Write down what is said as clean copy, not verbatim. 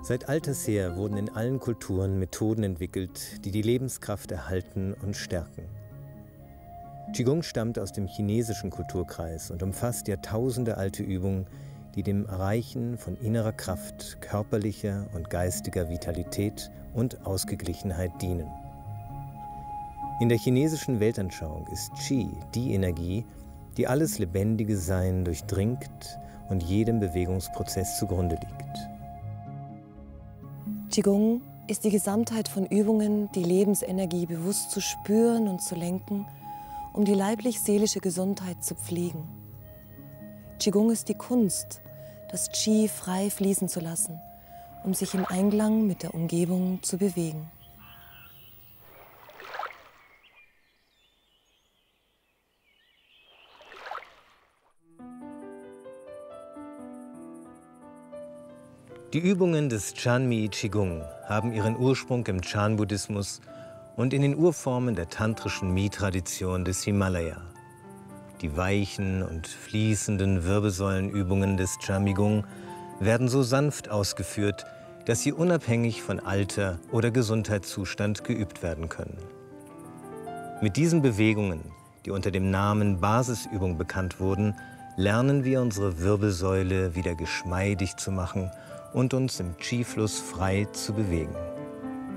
Seit alters her wurden in allen Kulturen Methoden entwickelt, die die Lebenskraft erhalten und stärken. Qigong stammt aus dem chinesischen Kulturkreis und umfasst jahrtausendealte Übungen, die dem Erreichen von innerer Kraft, körperlicher und geistiger Vitalität und Ausgeglichenheit dienen. In der chinesischen Weltanschauung ist Qi die Energie, die alles lebendige Sein durchdringt und jedem Bewegungsprozess zugrunde liegt. Qigong ist die Gesamtheit von Übungen, die Lebensenergie bewusst zu spüren und zu lenken, um die leiblich-seelische Gesundheit zu pflegen. Qigong ist die Kunst, das Qi frei fließen zu lassen, um sich im Einklang mit der Umgebung zu bewegen. Die Übungen des Chanmi Qigong haben ihren Ursprung im Chan-Buddhismus und in den Urformen der tantrischen Mi-Tradition des Himalaya. Die weichen und fließenden Wirbelsäulenübungen des Qigong werden so sanft ausgeführt, dass sie unabhängig von Alter oder Gesundheitszustand geübt werden können. Mit diesen Bewegungen, die unter dem Namen Basisübung bekannt wurden, lernen wir unsere Wirbelsäule wieder geschmeidig zu machen und uns im Qi-Fluss frei zu bewegen.